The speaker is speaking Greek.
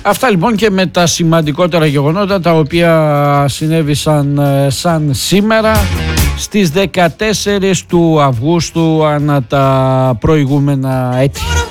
Αυτά λοιπόν και με τα σημαντικότερα γεγονότα τα οποία συνέβησαν σαν σήμερα στις 14 του Αυγούστου ανά τα προηγούμενα έτη.